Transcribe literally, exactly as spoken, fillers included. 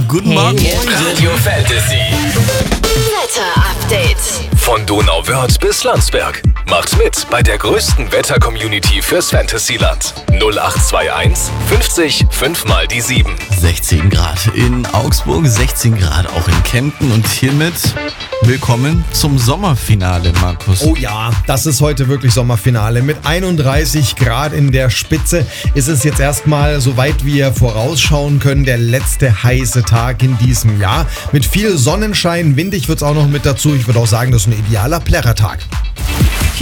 Guten Morgen. Radio Fantasy. Wetter Update. Von Donauwörth bis Landsberg. Macht mit bei der größten Wetter-Community fürs Fantasyland. null acht zwei eins fünfzig fünf mal die sieben. sechzehn Grad in Augsburg, sechzehn Grad auch in Kempten und hiermit willkommen zum Sommerfinale, Markus. Oh ja, das ist heute wirklich Sommerfinale. Mit einunddreißig Grad in der Spitze ist es jetzt erstmal, soweit wir vorausschauen können, der letzte heiße Tag in diesem Jahr. Mit viel Sonnenschein, windig wird es auch noch mit dazu. Ich würde auch sagen, das ist ein idealer Plärrertag.